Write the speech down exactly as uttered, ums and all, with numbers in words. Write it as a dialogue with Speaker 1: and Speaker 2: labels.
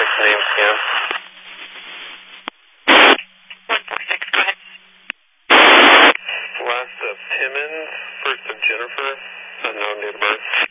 Speaker 1: name scan.
Speaker 2: one four six, go ahead.
Speaker 1: Last of Timmons, first of Jennifer, unknown date of birth.